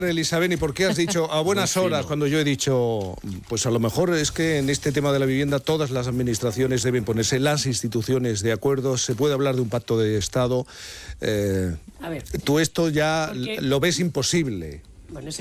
Elisabeth, ¿y por qué has dicho a buenas horas cuando yo he dicho, pues a lo mejor es que en este tema de la vivienda todas las administraciones deben ponerse, las instituciones de acuerdo, se puede hablar de un pacto de Estado? A ver, tú esto ya lo ves imposible. Bueno,